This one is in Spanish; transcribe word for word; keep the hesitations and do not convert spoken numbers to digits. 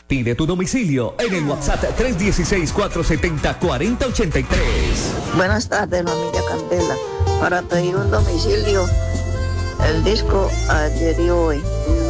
Pide tu domicilio en el WhatsApp tres uno seis, cuatro siete cero, cuatro cero ocho tres. Buenas tardes, familia Candela. Para pedir un domicilio, el disco Ayer y Hoy.